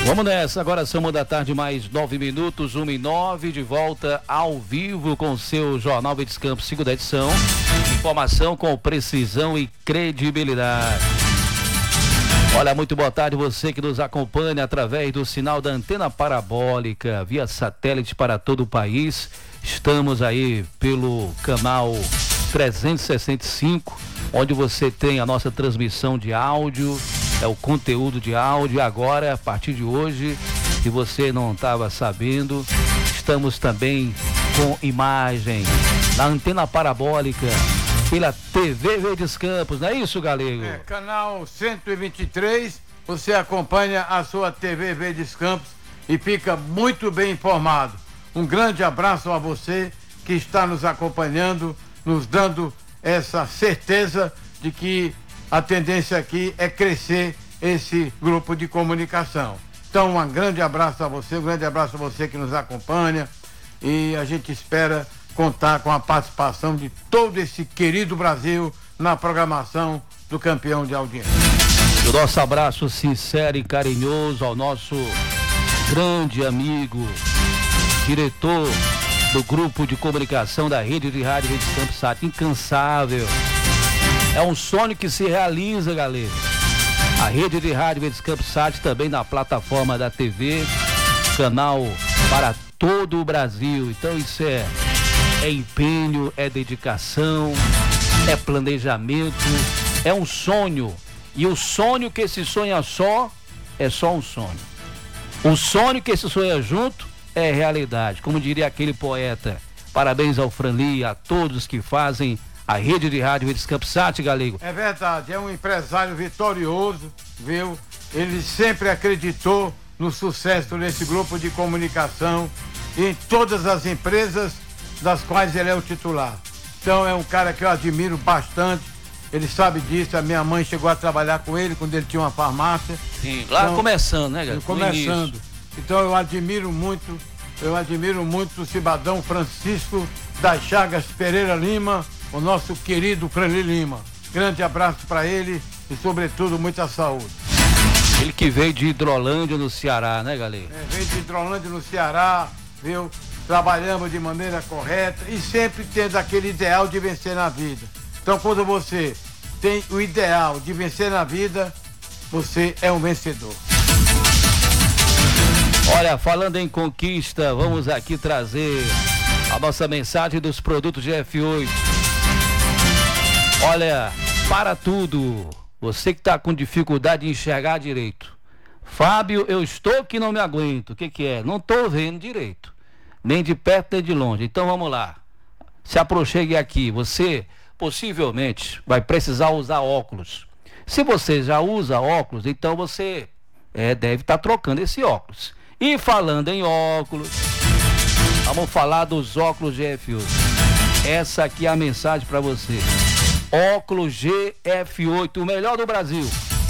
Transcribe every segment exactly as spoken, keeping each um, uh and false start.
Vamos nessa, agora são uma da tarde, mais nove minutos, uma e nove, de volta ao vivo com o seu Jornal Verdes Campos, segunda edição. Informação com precisão e credibilidade. Olha, muito boa tarde você que nos acompanha através do sinal da antena parabólica, via satélite para todo o país. Estamos aí pelo canal trezentos e sessenta e cinco, onde você tem a nossa transmissão de áudio, é o conteúdo de áudio. Agora, a partir de hoje, se você não estava sabendo, estamos também com imagem na antena parabólica pela T V Verdes Campos, não é isso, Galego? É, canal cento e vinte e três, você acompanha a sua T V Verdes Campos e fica muito bem informado. Um grande abraço a você que está nos acompanhando, nos dando essa certeza de que a tendência aqui é crescer esse grupo de comunicação. Então, um grande abraço a você, um grande abraço a você que nos acompanha, e a gente espera contar com a participação de todo esse querido Brasil na programação do campeão de audiência. O nosso abraço sincero e carinhoso ao nosso grande amigo, diretor do grupo de comunicação da rede de rádio Verdes Campos Sat, incansável. É um sonho que se realiza, galera. A rede de rádio Verdes Campos Sat também na plataforma da T V, canal para todo o Brasil. Então isso é, é empenho, é dedicação, é planejamento, é um sonho. E o sonho que se sonha só é só um sonho. O sonho que se sonha junto é realidade. Como diria aquele poeta, parabéns ao Franli, a todos que fazem a rede de rádio Verdes Campos Sat, Galego. É verdade, é um empresário vitorioso, viu? Ele sempre acreditou no sucesso desse grupo de comunicação e em todas as empresas das quais ele é o titular. Então é um cara que eu admiro bastante, ele sabe disso. A minha mãe chegou a trabalhar com ele quando ele tinha uma farmácia. Sim, lá então, começando, né, Galego? Começando. Então eu admiro muito, eu admiro muito o cidadão Francisco das Chagas Pereira Lima, o nosso querido Franli Lima. Grande abraço para ele e, sobretudo, muita saúde. Ele que veio de Hidrolândia, no Ceará, né, galera? É, veio de Hidrolândia, no Ceará, viu? Trabalhamos de maneira correta e sempre tendo aquele ideal de vencer na vida. Então, quando você tem o ideal de vencer na vida, você é um vencedor. Olha, falando em conquista, vamos aqui trazer a nossa mensagem dos produtos G F oito. Olha, para tudo, você que está com dificuldade de enxergar direito. Fábio, eu estou que não me aguento. O que que é? Não estou vendo direito, nem de perto nem de longe. Então vamos lá, se aproxime aqui. Você possivelmente vai precisar usar óculos. Se você já usa óculos, então você é, deve estar tá trocando esse óculos. E falando em óculos, vamos falar dos óculos G F oito. Essa aqui é a mensagem para você. Óculos G F oito, o melhor do Brasil.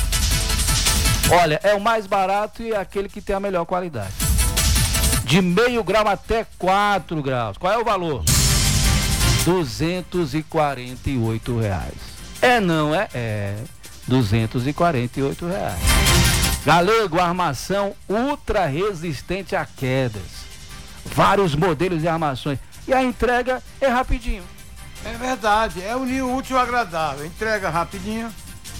Olha, é o mais barato e é aquele que tem a melhor qualidade. De meio grau até quatro graus. Qual é o valor? duzentos e quarenta e oito reais. É não, é? É. duzentos e quarenta e oito reais. Galego, armação ultra resistente a quedas. Vários modelos de armações. E a entrega é rapidinho. É verdade, é unir o útil ao agradável. Entrega rapidinho.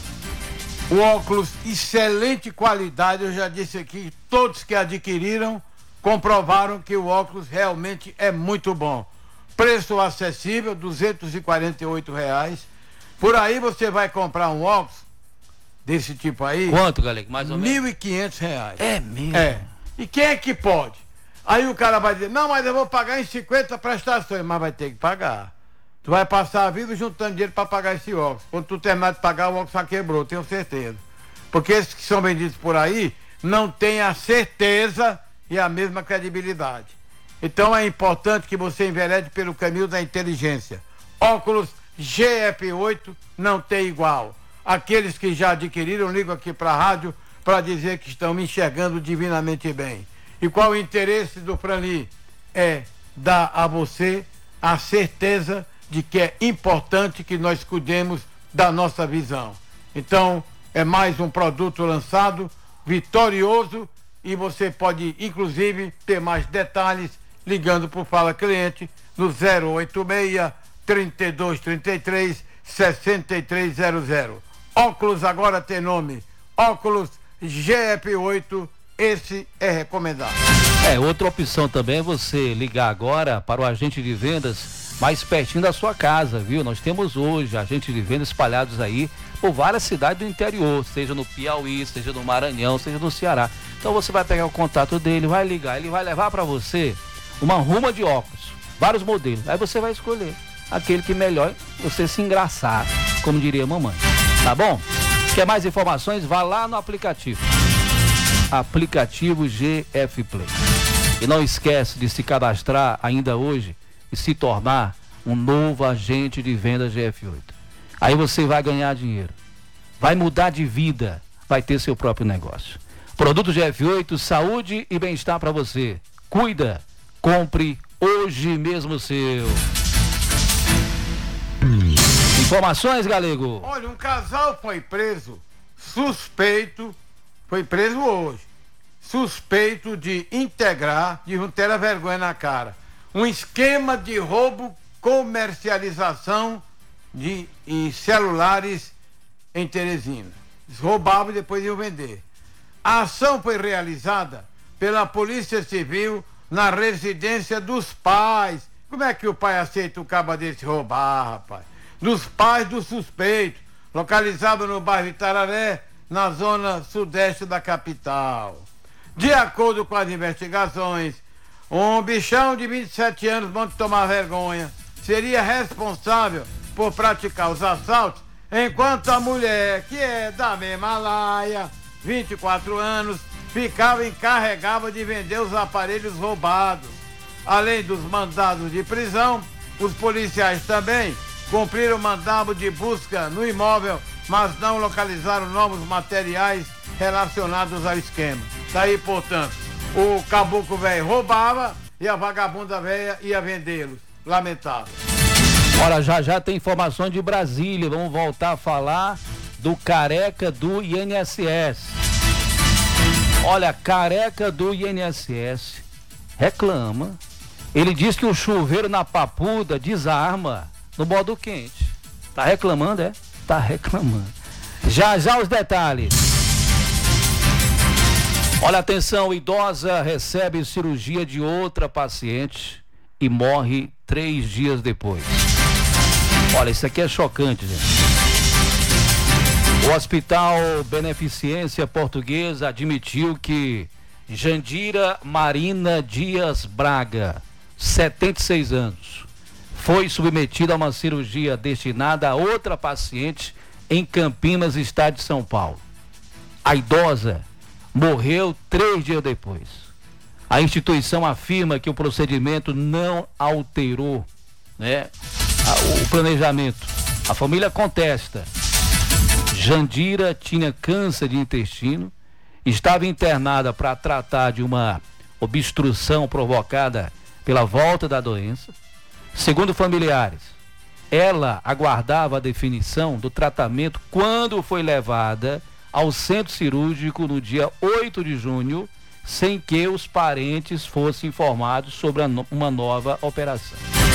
O óculos, excelente qualidade. Eu já disse aqui, todos que adquiriram comprovaram que o óculos realmente é muito bom. Preço acessível, duzentos e quarenta e oito reais. Por aí você vai comprar um óculos desse tipo aí. Quanto, Galego? Mais ou menos? mil e quinhentos reais. É mesmo? É. E quem é que pode? Aí o cara vai dizer, não, mas eu vou pagar em cinquenta prestações. Mas vai ter que pagar. Tu vai passar a vida juntando dinheiro para pagar esse óculos. Quando tu terminar de pagar, o óculos já quebrou, tenho certeza. Porque esses que são vendidos por aí não têm a certeza e a mesma credibilidade. Então é importante que você enverede pelo caminho da inteligência. Óculos G F oito não tem igual. Aqueles que já adquiriram, ligam aqui para a rádio para dizer que estão me enxergando divinamente bem. E qual o interesse do Franli? É dar a você a certeza de que é importante que nós cuidemos da nossa visão. Então, é mais um produto lançado, vitorioso, e você pode, inclusive, ter mais detalhes ligando para o Fala Cliente no zero oito seis, trinta e dois, trinta e três, sessenta e três zero zero. Óculos agora tem nome, óculos G F oito, esse é recomendado. É, outra opção também é você ligar agora para o agente de vendas mais pertinho da sua casa, viu? Nós temos hoje agentes de vendas espalhados aí por várias cidades do interior, seja no Piauí, seja no Maranhão, seja no Ceará. Então você vai pegar o contato dele, vai ligar, ele vai levar para você uma ruma de óculos, vários modelos. Aí você vai escolher aquele que melhor você se engraçar, como diria a mamãe. Tá bom? Quer mais informações? Vá lá no aplicativo. Aplicativo G F Play. E não esquece de se cadastrar ainda hoje e se tornar um novo agente de venda G F oito. Aí você vai ganhar dinheiro, vai mudar de vida, vai ter seu próprio negócio. Produto G F oito, saúde e bem-estar para você. Cuida, compre hoje mesmo o seu. Informações, Galego? Olha, um casal foi preso, suspeito, foi preso hoje, suspeito de integrar, de não ter a vergonha na cara, um esquema de roubo, comercialização de em celulares em Teresina. Eles roubavam e depois iam vender. A ação foi realizada pela Polícia Civil na residência dos pais. Como é que o pai aceita um caba desse roubar, rapaz? Dos pais do suspeito, localizado no bairro Itararé, na zona sudeste da capital. De acordo com as investigações, um bichão de vinte e sete anos, bom de tomar vergonha, seria responsável por praticar os assaltos, enquanto a mulher, que é da mesma laia, vinte e quatro anos, ficava encarregada de vender os aparelhos roubados. Além dos mandados de prisão, os policiais também cumpriram mandado de busca no imóvel, mas não localizaram novos materiais relacionados ao esquema. Daí, portanto, o caboclo velho roubava e a vagabunda velha ia vendê-los. Lamentável. Olha, já já tem informações de Brasília. Vamos voltar a falar do careca do I N S S. Olha, careca do I N S S reclama. Ele diz que o chuveiro na Papuda desarma no modo quente. Tá reclamando, é? Tá reclamando. Já já os detalhes. Olha, atenção, idosa recebe cirurgia de outra paciente e morre três dias depois. Olha, isso aqui é chocante, gente. O Hospital Beneficência Portuguesa admitiu que Jandira Marina Dias Braga, setenta e seis anos, foi submetida a uma cirurgia destinada a outra paciente em Campinas, estado de São Paulo. A idosa morreu três dias depois. A instituição afirma que o procedimento não alterou, né, o planejamento. A família contesta. Jandira tinha câncer de intestino, estava internada para tratar de uma obstrução provocada pela volta da doença. Segundo familiares, ela aguardava a definição do tratamento quando foi levada ao centro cirúrgico no dia oito de junho, sem que os parentes fossem informados sobre no- uma nova operação.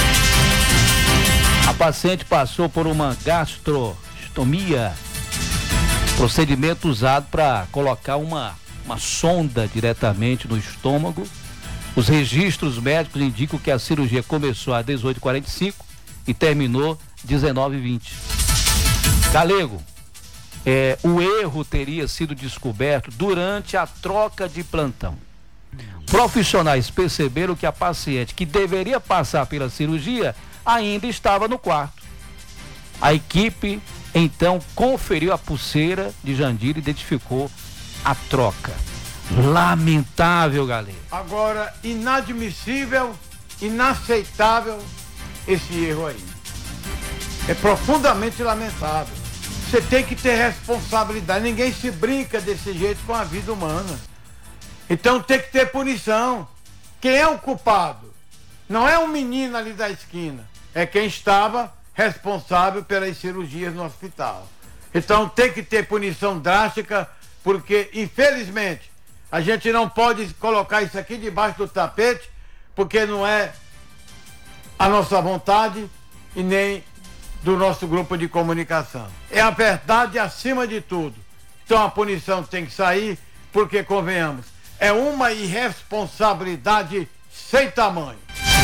A paciente passou por uma gastrostomia, procedimento usado para colocar uma, uma sonda diretamente no estômago. Os registros médicos indicam que a cirurgia começou às dezoito e quarenta e cinco e terminou às dezenove e vinte. Galego, é, o erro teria sido descoberto durante a troca de plantão. Profissionais perceberam que a paciente que deveria passar pela cirurgia ainda estava no quarto. A equipe então conferiu a pulseira de Jandira e identificou a troca. Lamentável, galera. Agora, inadmissível, inaceitável esse erro aí. É profundamente lamentável. Você tem que ter responsabilidade. Ninguém se brinca desse jeito com a vida humana. Então tem que ter punição. Quem é o culpado? Não é um menino ali da esquina. É quem estava responsável pelas cirurgias no hospital. Então tem que ter punição drástica, porque, infelizmente, A gente não pode colocar isso aqui debaixo do tapete, porque não é a nossa vontade e nem do nosso grupo de comunicação. É a verdade acima de tudo. Então a punição tem que sair, porque, convenhamos, é uma irresponsabilidade sem tamanho.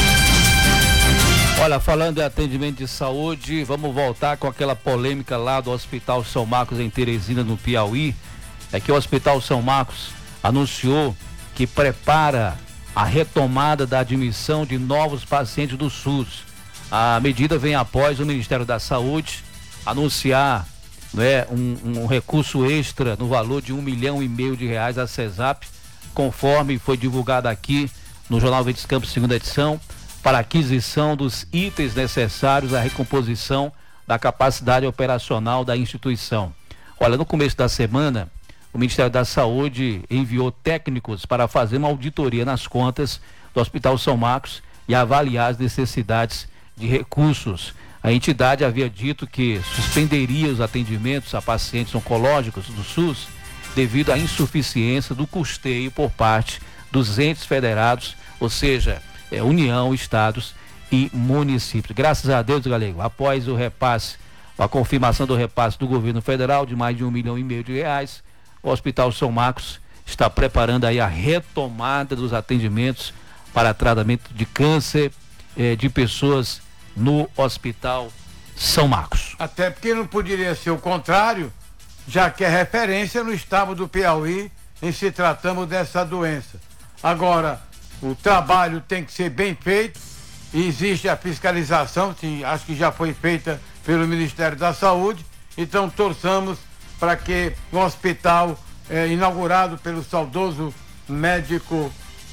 Olha, falando em atendimento de saúde, vamos voltar com aquela polêmica lá do Hospital São Marcos em Teresina, no Piauí. É que o Hospital São Marcos anunciou que prepara a retomada da admissão de novos pacientes do SUS. A medida vem após o Ministério da Saúde anunciar, né, um, um recurso extra no valor de um milhão e meio de reais à CESAP, conforme foi divulgado aqui no Jornal Verdes Campos, segunda edição, para aquisição dos itens necessários à recomposição da capacidade operacional da instituição. Olha, no começo da semana, o Ministério da Saúde enviou técnicos para fazer uma auditoria nas contas do Hospital São Marcos e avaliar as necessidades de recursos. A entidade havia dito que suspenderia os atendimentos a pacientes oncológicos do SUS devido à insuficiência do custeio por parte dos entes federados, ou seja, é, União, estados e municípios. Graças a Deus, Galego, após o repasse, a confirmação do repasse do governo federal de mais de um milhão e meio de reais, o Hospital São Marcos está preparando aí a retomada dos atendimentos para tratamento de câncer eh, de pessoas no Hospital São Marcos. Até porque não poderia ser o contrário, já que é referência no estado do Piauí em se tratando dessa doença. Agora, o trabalho tem que ser bem feito e existe a fiscalização, que acho que já foi feita pelo Ministério da Saúde, então torçamos para que o hospital é, inaugurado pelo saudoso médico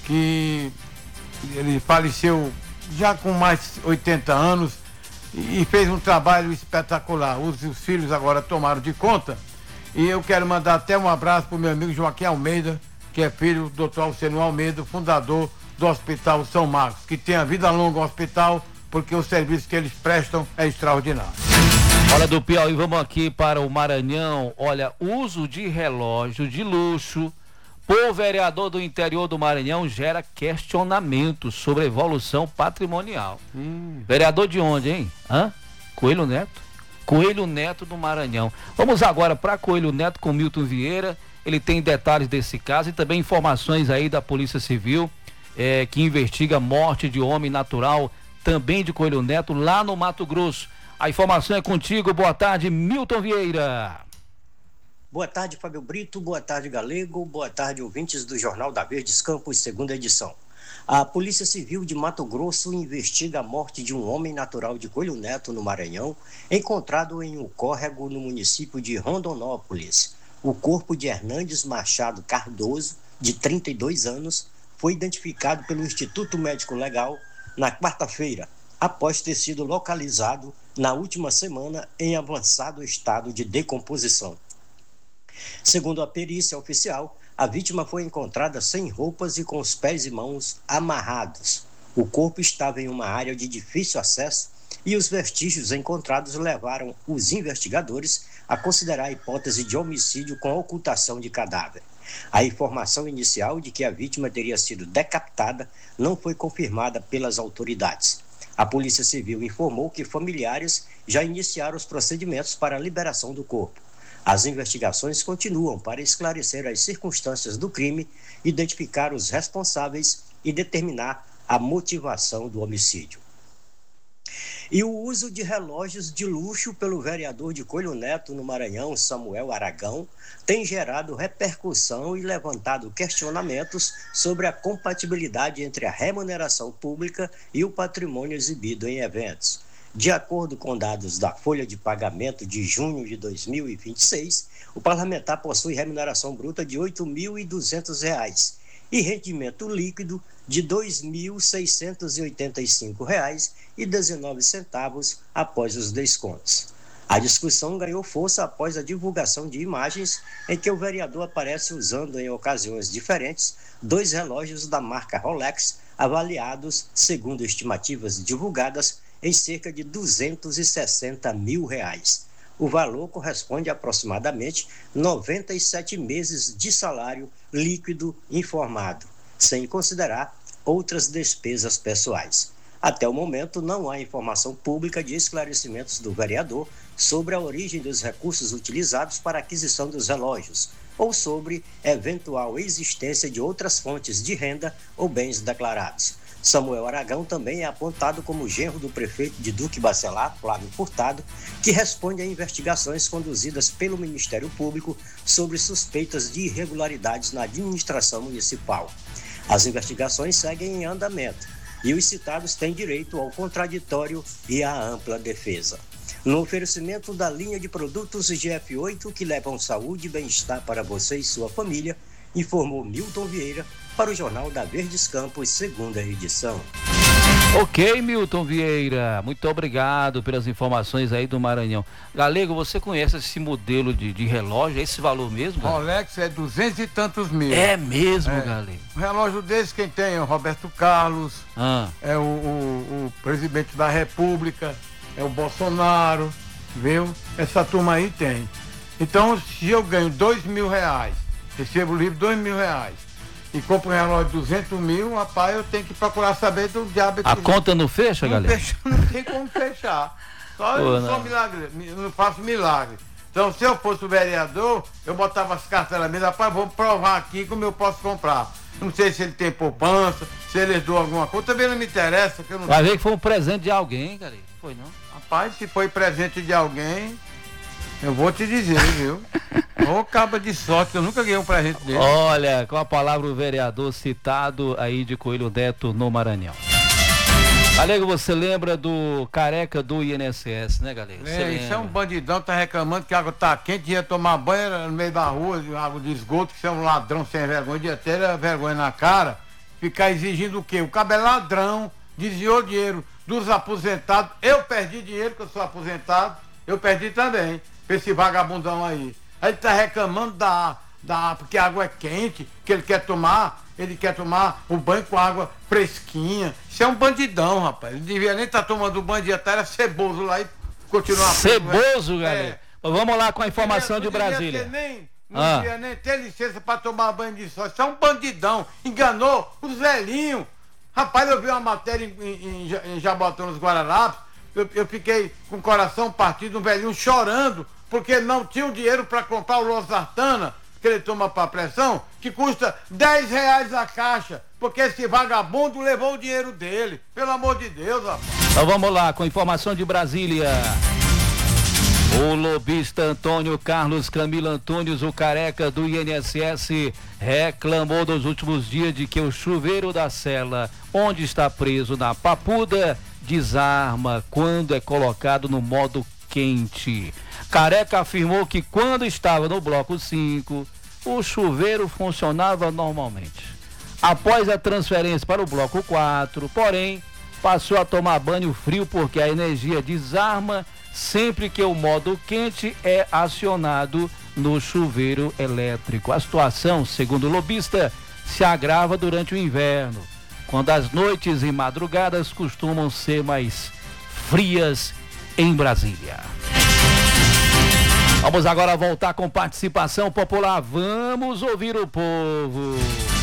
que ele faleceu já com mais de oitenta anos e, e fez um trabalho espetacular. Os, os filhos agora tomaram de conta e eu quero mandar até um abraço para o meu amigo Joaquim Almeida, que é filho do doutor Alceno Almeida, fundador do Hospital São Marcos, que tem a vida longa ao hospital, porque o serviço que eles prestam é extraordinário. Olha, do Piauí, vamos aqui para o Maranhão. Olha, uso de relógio de luxo por vereador do interior do Maranhão gera questionamento sobre evolução patrimonial. Hum. Vereador de onde, hein? Hã? Coelho Neto? Coelho Neto do Maranhão. Vamos agora para Coelho Neto com Milton Vieira. Ele tem detalhes desse caso e também informações aí da Polícia Civil, é, que investiga a morte de homem natural, também de Coelho Neto, lá no Mato Grosso. A informação é contigo. Boa tarde, Milton Vieira. Boa tarde, Fábio Brito. Boa tarde, Galego. Boa tarde, ouvintes do Jornal da Verdes Campos, segunda edição. A Polícia Civil de Mato Grosso investiga a morte de um homem natural de Coelho Neto, no Maranhão, encontrado em um córrego no município de Rondonópolis. O corpo de Hernandes Machado Cardoso, de trinta e dois anos, foi identificado pelo Instituto Médico Legal na quarta-feira, após ter sido localizado na última semana em avançado estado de decomposição. Segundo a perícia oficial, a vítima foi encontrada sem roupas e com os pés e mãos amarrados. O corpo estava em uma área de difícil acesso e os vestígios encontrados levaram os investigadores a considerar a hipótese de homicídio com ocultação de cadáver. A informação inicial de que a vítima teria sido decapitada não foi confirmada pelas autoridades. A Polícia Civil informou que familiares já iniciaram os procedimentos para a liberação do corpo. As investigações continuam para esclarecer as circunstâncias do crime, identificar os responsáveis e determinar a motivação do homicídio. E o uso de relógios de luxo pelo vereador de Coelho Neto, no Maranhão, Samuel Aragão, tem gerado repercussão e levantado questionamentos sobre a compatibilidade entre a remuneração pública e o patrimônio exibido em eventos. De acordo com dados da folha de pagamento de junho de dois mil e vinte e seis, o parlamentar possui remuneração bruta de oito mil e duzentos reais e rendimento líquido de dois mil seiscentos e oitenta e cinco reais e dezenove centavos após os descontos. A discussão ganhou força após a divulgação de imagens em que o vereador aparece usando em ocasiões diferentes dois relógios da marca Rolex, avaliados, segundo estimativas divulgadas, em cerca de duzentos e sessenta mil reais. O valor corresponde a aproximadamente noventa e sete meses de salário líquido informado, sem considerar outras despesas pessoais. Até o momento, não há informação pública de esclarecimentos do vereador sobre a origem dos recursos utilizados para a aquisição dos relógios ou sobre eventual existência de outras fontes de renda ou bens declarados. Samuel Aragão também é apontado como genro do prefeito de Duque Bacelar, Flávio Furtado, que responde a investigações conduzidas pelo Ministério Público sobre suspeitas de irregularidades na administração municipal. As investigações seguem em andamento e os citados têm direito ao contraditório e à ampla defesa. No oferecimento da linha de produtos G F oito que levam saúde e bem-estar para você e sua família, informou Milton Vieira para o Jornal da Verdes Campos, segunda edição. Ok, Milton Vieira, muito obrigado pelas informações aí do Maranhão. Galego, você conhece esse modelo de, de relógio, esse valor mesmo? Galego? Rolex é duzentos e tantos mil. É mesmo, é. Galego? Um relógio desse quem tem é o Roberto Carlos, ah. é o, o, o presidente da República, é o Bolsonaro, viu? Essa turma aí tem. Então, se eu ganho dois mil reais, recebo o livro dois mil reais, e compro um relógio de duzentos mil, rapaz, eu tenho que procurar saber do diabo que... A conta não fecha, não galera? Fecha, não tem como fechar. Só eu não sou milagre, não faço milagre. Então, se eu fosse o vereador, eu botava as cartas na mesa, rapaz, vou provar aqui como eu posso comprar. Não sei se ele tem poupança, se ele herdou alguma coisa, também não me interessa. Que eu não Vai ver que foi um presente de alguém, galera. Foi não? Rapaz, se foi presente de alguém, eu vou te dizer, viu? Ô caba de sorte, eu nunca ganhei um presente dele. Olha, com a palavra o vereador citado aí de Coelho Neto no Maranhão. Galego, você lembra do careca do I N S S, né, Galego? É, isso é um bandidão, tá reclamando que a água tá quente, ia tomar banho no meio da rua, água de esgoto, que você é um ladrão sem vergonha, ia ter vergonha na cara, ficar exigindo o quê? O cabo é ladrão, desviou dinheiro dos aposentados, eu perdi dinheiro, que eu sou aposentado, eu perdi também, pra esse vagabundão aí. Aí ele tá reclamando da, da, porque a água é quente, que ele quer tomar, ele quer tomar o banho com água fresquinha. Isso é um bandidão, rapaz. Ele devia nem estar tá tomando banho de até, era ceboso lá e continuar. Ceboso, galera. É. Vamos lá com a informação de Brasília. Ter nem, não ah. devia nem ter licença para tomar banho de sol. Isso é um bandidão. Enganou os velhinhos. Rapaz, eu vi uma matéria em, em, em Jabotão, nos Guararapes. Eu, eu fiquei com o coração partido, um velhinho chorando, porque não tinha o dinheiro para comprar o losartana, que ele toma para pressão, que custa dez reais a caixa, porque esse vagabundo levou o dinheiro dele. Pelo amor de Deus, rapaz. Então vamos lá, com informação de Brasília. O lobista Antônio Carlos Camilo Antunes, o careca do I N S S, reclamou nos últimos dias de que o chuveiro da cela, onde está preso na Papuda, desarma quando é colocado no modo quente. Careca afirmou que quando estava no bloco cinco, o chuveiro funcionava normalmente. Após a transferência para o bloco quatro, porém, passou a tomar banho frio porque a energia desarma sempre que o modo quente é acionado no chuveiro elétrico. A situação, segundo o lobista, se agrava durante o inverno, quando as noites e madrugadas costumam ser mais frias em Brasília. Vamos agora voltar com participação popular. Vamos ouvir o povo.